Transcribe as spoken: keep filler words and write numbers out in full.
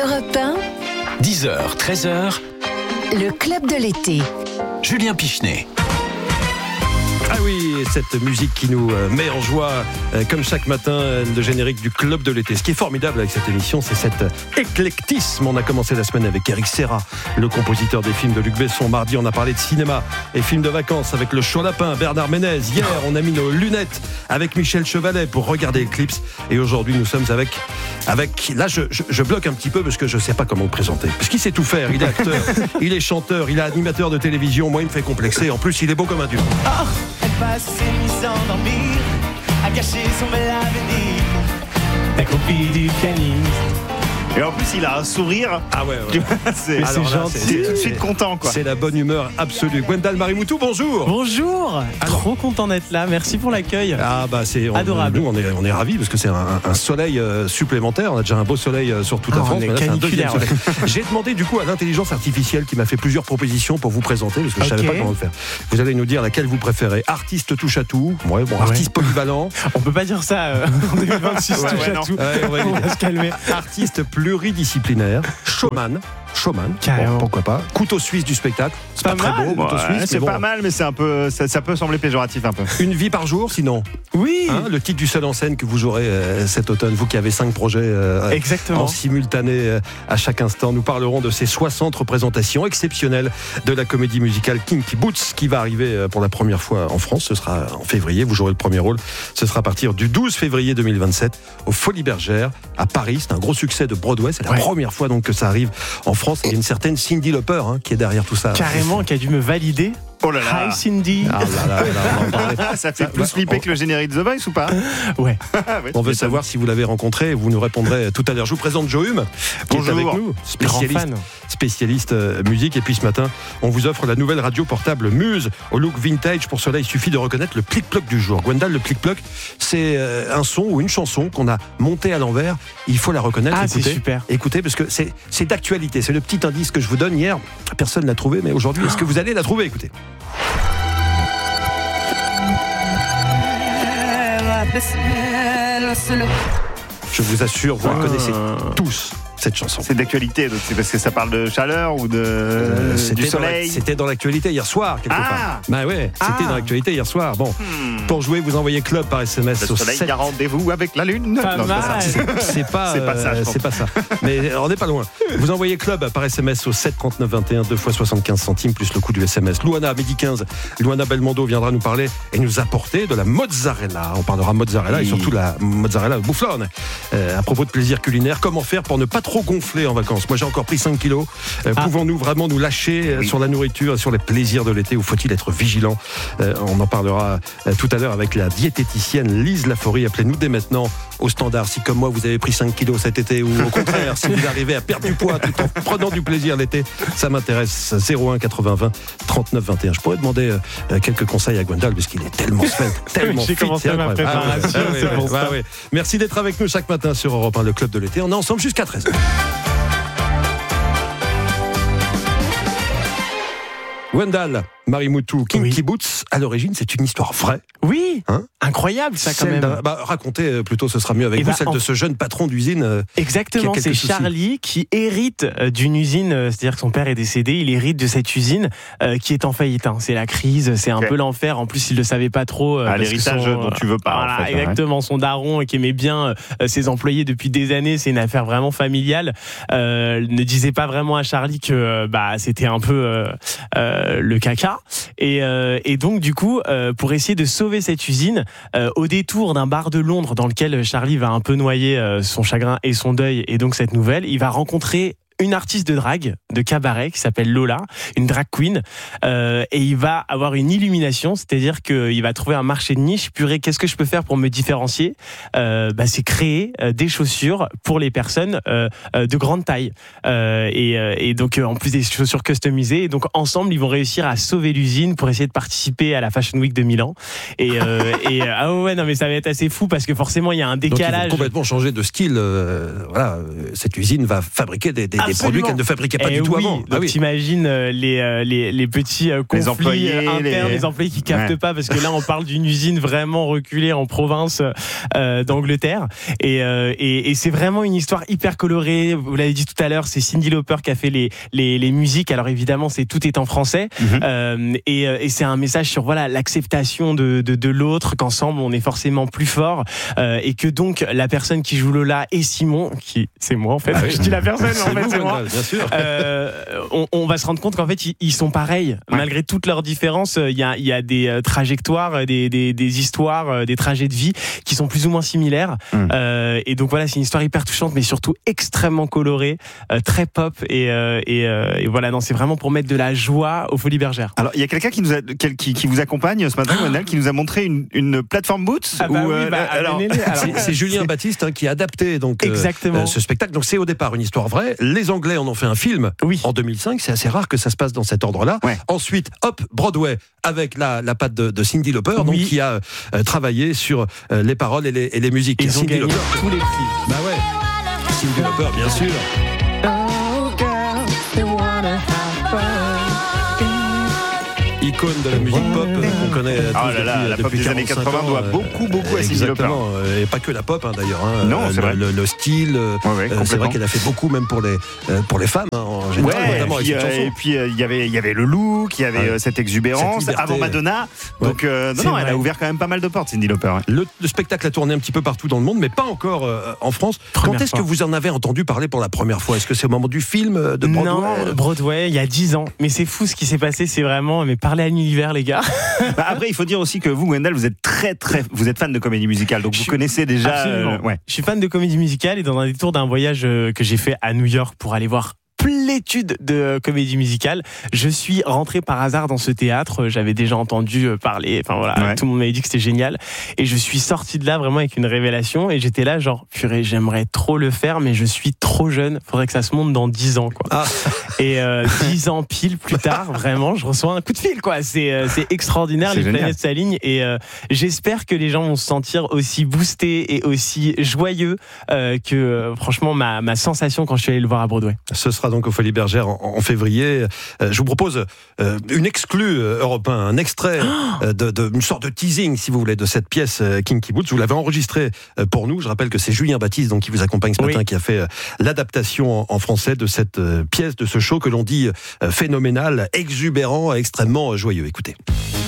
Europe un, dix heures, treize heures, le club de l'été. Julien Pichenet. Ah oui, cette musique qui nous met en joie, comme chaque matin, le générique du Club de l'été. Ce qui est formidable avec cette émission, c'est cet éclectisme. On a commencé la semaine avec Eric Serra, le compositeur des films de Luc Besson. Mardi, on a parlé de cinéma et films de vacances avec le Chaud Lapin, Bernard Ménez. Hier, on a mis nos lunettes avec Michel Chevalet pour regarder Eclipse. Et aujourd'hui, nous sommes avec... avec là, je, je, je bloque un petit peu parce que je ne sais pas comment le présenter. Parce qu'il sait tout faire. Il est acteur, il est chanteur, il est animateur de télévision. Moi, il me fait complexer. En plus, il est beau comme un dieu. Oh, elle passe ses nuits sans dormir, à cacher son bel avenir, la copie du pianiste. Et en plus, il a un sourire. Ah ouais, ouais. c'est, Alors là, gentil. C'est, tout de suite content, quoi. C'est la bonne humeur absolue. Gwendal Marimoutou, bonjour. Bonjour. Alors, trop content d'être là. Merci pour l'accueil. Ah bah c'est on, adorable. Nous, on est on est ravis parce que c'est un, un soleil euh, supplémentaire. On a déjà un beau soleil euh, sur toute la oh, France. Mais là, c'est un deuxième soleil. J'ai demandé du coup à l'intelligence artificielle qui m'a fait plusieurs propositions pour vous présenter parce que je okay. savais pas comment le faire. Vous allez nous dire laquelle vous préférez. Artiste touche à tout. Ouais, bon, ouais. Artiste polyvalent. On peut pas dire ça euh, en deux mille vingt-six. ouais, touche ouais, à tout. Ouais, on va, on va se calmer. Artiste pluridisciplinaire. Showman, showman, bon, pourquoi pas. Couteau suisse du spectacle, c'est pas, pas très beau, couteau ouais, suisse, c'est bon. pas mal, mais c'est un peu, ça, ça peut sembler péjoratif un peu. Une vie par jour, sinon. Oui. Hein, le titre du seul en scène que vous jouerez euh, cet automne, vous qui avez cinq projets euh, Exactement. en simultané euh, à chaque instant. Nous parlerons de ces soixante représentations exceptionnelles de la comédie musicale Kinky Boots qui va arriver euh, pour la première fois en France. Ce sera en février, vous jouerez le premier rôle. Ce sera à partir du douze février deux mille vingt-sept au Folies Bergères à Paris. C'est un gros succès de Broadway. C'est la ouais. première fois donc que ça arrive en France. Il y a une certaine Cindy Lauper hein, qui est derrière tout ça. Carrément, qui a dû me valider. Oh là là. Hi Cindy. Ah là là, là, là ça fait ça, plus flipper on... que le générique de The Voice ou pas? Ouais. ouais on veut savoir si vous l'avez rencontré. Vous nous répondrez tout à l'heure. Je vous présente Joe Hume qui Bonjour. est avec nous, spécialiste, spécialiste euh, musique. Et puis ce matin, on vous offre la nouvelle radio portable Muse au look vintage. Pour cela, il suffit de reconnaître le plic-ploc du jour. Gwendal, le plic-ploc, c'est euh, un son ou une chanson qu'on a montée à l'envers. Il faut la reconnaître. Ah, écoutez, c'est super. Écoutez, parce que c'est, c'est d'actualité. C'est le petit indice que je vous donne hier. Personne ne l'a trouvé, mais aujourd'hui, est-ce que vous allez la trouver? Écoutez. Je vous assure, vous la connaissez tous, cette chanson. C'est d'actualité, donc c'est parce que ça parle de chaleur ou de euh, c'était du soleil. Dans la, c'était dans l'actualité hier soir, quelque ah part. Bah ouais, c'était ah dans l'actualité hier soir. Bon, hmm. pour jouer, vous envoyez club par S M S le au soleil sept. Il y a rendez-vous avec la lune. Pas non, mal. C'est, c'est pas, c'est pas ça. Euh, c'est pas ça. Mais on n'est pas loin. Vous envoyez club par S M S au sept trente-neuf vingt et un, deux fois soixante-quinze centimes plus le coût du S M S. Louana, midi quinze, Louana Belmondo viendra nous parler et nous apporter de la mozzarella. On parlera mozzarella oui. et surtout la mozzarella bouflone. Euh, à propos de plaisir culinaire, comment faire pour ne pas trop gonfler en vacances? Moi, j'ai encore pris cinq kilos. Euh, ah. Pouvons-nous vraiment nous lâcher oui. sur la nourriture, sur les plaisirs de l'été, ou faut-il être vigilant? euh, On en parlera euh, tout à l'heure avec la diététicienne Lise Laforie. Appelez-nous dès maintenant au standard si, comme moi, vous avez pris cinq kilos cet été, ou au contraire, si vous arrivez à perdre du poids tout en prenant du plaisir l'été. Ça m'intéresse. zéro un quatre-vingts vingt trente-neuf vingt et un. Je pourrais demander euh, quelques conseils à Gwendal parce qu'il est tellement fait, tellement J'ai fit. Commencé ma préparation, ah, ouais, c'est bon, ouais, ouais. Merci d'être avec nous chaque matin sur Europe un, le Club de l'été. On est ensemble jusqu'à treize heures. Gwendal Marimoutou, Kinky oui. Boots, à l'origine, c'est une histoire vraie. Oui, hein incroyable ça quand celle même. Bah, racontez plutôt, ce sera mieux avec Et vous, bah, celle en... de ce jeune patron d'usine. Euh, Exactement, qui a c'est soucis. Charlie qui hérite d'une usine, c'est-à-dire que son père est décédé, il hérite de cette usine euh, qui est en faillite. Hein. C'est la crise, c'est un okay. peu l'enfer. En plus, il ne le savait pas trop. Euh, ah, l'héritage son, dont tu veux pas. Voilà, en fait, exactement. Ouais. Son daron qui aimait bien euh, ses employés depuis des années, c'est une affaire vraiment familiale. Euh, ne disait pas vraiment à Charlie que bah c'était un peu euh, euh, le caca. Et, euh, et donc du coup, euh, pour essayer de sauver cette usine, euh, au détour d'un bar de Londres dans lequel Charlie va un peu noyer euh, son chagrin et son deuil, et donc cette nouvelle, il va rencontrer une artiste de drague, de cabaret, qui s'appelle Lola, une drag queen, euh, et il va avoir une illumination, c'est-à-dire qu'il va trouver un marché de niche. Purée, qu'est-ce que je peux faire pour me différencier? euh, bah, C'est créer euh, des chaussures pour les personnes euh, euh, de grande taille. Euh, et, euh, et donc, euh, en plus des chaussures customisées, et donc ensemble, ils vont réussir à sauver l'usine pour essayer de participer à la Fashion Week de Milan. Et, euh, et euh, ah ouais, non mais ça va être assez fou parce que forcément, il y a un décalage. Donc, ils vont complètement changer de style. Euh, voilà, cette usine va fabriquer des, des des Absolument. produits qu'elle ne fabriquait pas Eh du tout oui, avant. Donc Ah oui. t'imagines euh, les, euh, les les petits euh, conflits employés, euh, internes, les- les... employés qui captent Ouais. pas, parce que là on parle d'une usine vraiment reculée en province euh, d'Angleterre, et, euh, et et c'est vraiment une histoire hyper colorée. Vous l'avez dit tout à l'heure, c'est Cyndi Lauper qui a fait les les les musiques. Alors évidemment, c'est tout est en français, Mhm. euh, et euh, et c'est un message sur voilà l'acceptation de de de l'autre, qu'ensemble on est forcément plus fort, euh, et que donc la personne qui joue Lola et Simon, qui c'est moi en fait, Ah oui. je dis la personne, mais en fait vous, c'est moi. Wendell, bien sûr. Euh, on, on va se rendre compte qu'en fait ils, ils sont pareils, Ouais. malgré toutes leurs différences. Il y a, il y a des euh, trajectoires, des, des, des histoires, euh, des trajets de vie qui sont plus ou moins similaires. Mm. Euh, et donc voilà, c'est une histoire hyper touchante, mais surtout extrêmement colorée, euh, très pop, et, euh, et, euh, et voilà, non, c'est vraiment pour mettre de la joie aux Folies Bergères. Alors, il y a quelqu'un qui nous a, quel- qui, qui vous accompagne ce matin, Wendell, qui nous a montré une, une plateforme Boots. Ah bah où, oui, euh, bah, alors, amenez-les. Alors, C'est, c'est Julien c'est- Baptiste hein, qui a adapté donc euh, Exactement. euh, ce spectacle. Donc c'est au départ une histoire vraie. Les Anglais en ont fait un film Oui. en deux mille cinq. C'est assez rare que ça se passe dans cet ordre-là. Ouais. Ensuite, hop, Broadway avec la, la patte de, de Cyndi Lauper, donc Oui. qui a euh, travaillé sur euh, les paroles et les, et les musiques. Ils ont Cyndi gagné Lauper. tous les prix. Bah ouais. Cyndi Lauper, bien sûr. Icône de la musique pop euh, qu'on connaît tous Oh là là, depuis, la pop depuis des années quarante-cinq quatre-vingts ans, doit euh, beaucoup, beaucoup à Cyndi Lauper. Exactement, euh, et pas que la pop hein, d'ailleurs. hein. Non, Euh, c'est le, vrai. le, le style, euh, Ouais, ouais, euh, c'est complètement. vrai qu'elle a fait beaucoup même pour les euh, pour les femmes hein, en général, Ouais, notamment et puis, avec cette euh, chanson. et puis euh, il y avait il y avait le look, il y avait Ouais. euh, cette exubérance Cette liberté. avant Madonna. Ouais. Donc euh, non, C'est non, elle vrai. a ouvert quand même pas mal de portes, Cyndi Lauper. ouais. Le, le spectacle a tourné un petit peu partout dans le monde, mais pas encore euh, en France. Première Quand est-ce fois. que vous en avez entendu parler pour la première fois? Est-ce que c'est au moment du film euh, de Broadway? Non, Broadway, il y a dix ans. Mais c'est fou ce qui s'est passé, c'est vraiment, mais parler à l'univers, les gars. Bah, après, il faut dire aussi que vous, Wendell, vous êtes très très, vous êtes fan de comédie musicale, donc Je vous suis- connaissez déjà. Absolument. euh, ouais. Je suis fan de comédie musicale, et dans un détour d'un voyage euh, que j'ai fait à New York pour aller voir plétude de euh, comédie musicale, je suis rentré par hasard dans ce théâtre. J'avais déjà entendu euh, parler, enfin voilà, Ouais. tout le monde m'avait dit que c'était génial, et je suis sorti de là vraiment avec une révélation, et j'étais là genre purée, j'aimerais trop le faire, mais je suis trop jeune, faudrait que ça se monte dans dix ans quoi. Ah. Et euh, dix ans pile plus tard, vraiment, je reçois un coup de fil quoi. C'est euh, c'est extraordinaire, C'est les génial. planètes s'alignent, et euh, j'espère que les gens vont se sentir aussi boostés et aussi joyeux euh, que euh, franchement ma, ma sensation quand je suis allé le voir à Broadway. Ce sera donc aux Folies Bergères en, en février. Euh, je vous propose euh, une exclue euh, européen, un extrait euh, de, de une sorte de teasing, si vous voulez, de cette pièce euh, Kinky Boots. Vous l'avez enregistré euh, pour nous. Je rappelle que c'est Julien Baptiste, donc qui vous accompagne ce matin, Oui. qui a fait euh, l'adaptation en, en français de cette euh, pièce, de ce show que l'on dit euh, phénoménal, exubérant, extrêmement euh, joyeux. Écoutez.